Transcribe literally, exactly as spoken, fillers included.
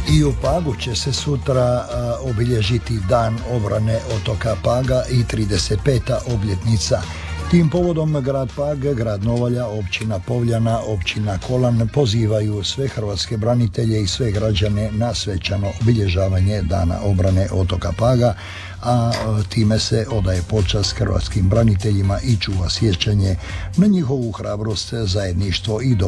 I u Pagu će se sutra a, obilježiti Dan obrane otoka Paga i trideset peta obljetnica. Tim povodom grad Pag, grad Novalja, općina Povljana, općina Kolan pozivaju sve hrvatske branitelje i sve građane na svečano obilježavanje Dana obrane otoka Paga, a time se odaje počast hrvatskim braniteljima i čuva sjećanje na njihovu hrabrost, zajedništvo i